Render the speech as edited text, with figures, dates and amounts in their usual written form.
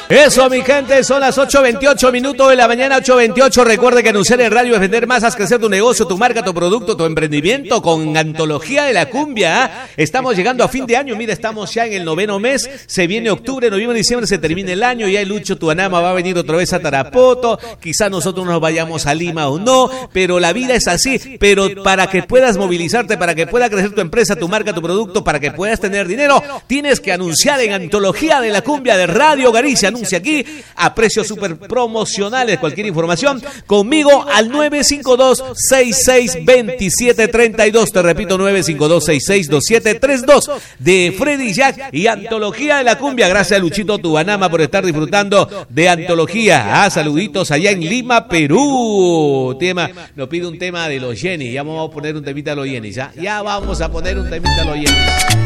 Eso, mi gente, son las 8:28 minutos de la mañana, 8:28. Recuerde que anunciar en radio es vender más, haz crecer tu negocio, tu marca, tu producto, tu emprendimiento con Antología de la Cumbia. Estamos llegando a fin de año, mira, estamos ya en el 9º mes, se viene octubre, noviembre, diciembre, se termina el año, ya el Lucho Tuanama va a venir otra vez a Tarapoto, quizás nosotros nos vayamos a Lima o no, pero la vida es así. Pero para que puedas movilizarte, para que pueda crecer tu empresa, tu marca, tu producto, para que puedas tener dinero, tienes que anunciar en Antología de la Cumbia de Radio Galicia. Anuncia aquí a precios súper promocionales. Cualquier información conmigo al 952-662732. Te repito, 952-662732 de Freddy Jack y Antología de la Cumbia. Gracias a Luchito Tuanama por estar disfrutando de Antología. Saluditos allá en Lima, Perú. Nos pide un tema de los Yenis. Ya vamos a poner un temita de los Yenis. Ya vamos a poner un temita de los Yenis.